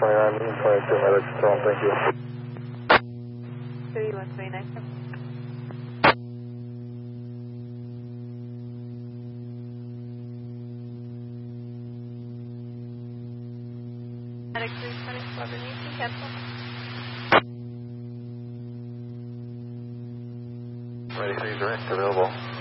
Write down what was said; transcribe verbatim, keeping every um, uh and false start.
twenty-nine, twenty-two, medic, tell them thank you. thirty-one twenty-nine. Medic three twenty-seven, you can cancel. Ready, three direct available.